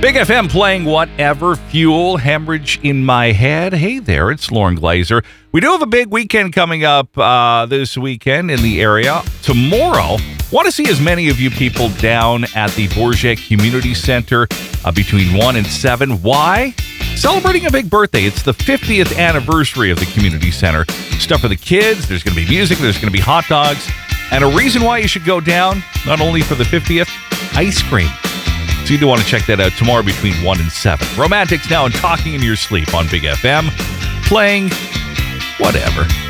Big FM playing Whatever Fuel, Hemorrhage in My Head. Hey there, it's Lauren Glazer. We do have a big weekend coming up this weekend in the area. Tomorrow, want to see as many of you people down at the Bourget Community Center between 1 and 7. Why? Celebrating a big birthday. It's the 50th anniversary of the community center. Stuff for the kids. There's going to be music. There's going to be hot dogs. And a reason why you should go down, not only for the 50th, ice cream. So you do want to check that out tomorrow between 1 and 7. Romantics Now and Talking in Your Sleep on Big FM. Playing whatever.